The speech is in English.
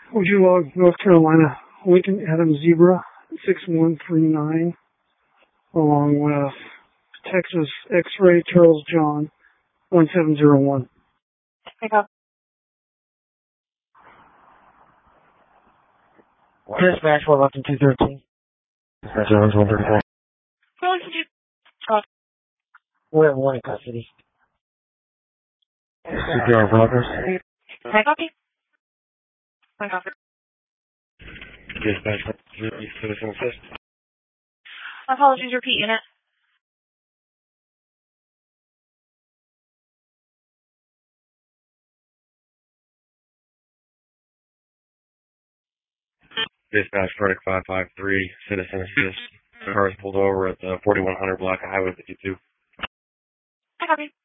Would you log North Carolina Lincoln Adams Zebra 6139 along with Texas X-Ray Charles John 1701? Pick up. Dispatch 11213. Dispatch 11234. Who did you talk? We're at one in custody. CPR blockers. Can I copy? Can I copy? Dispatch 103, citizen assist. Apologies, repeat unit. Dispatch verdict 553, citizen assist. The car is pulled over at the 4100 block of Highway 52. I copy.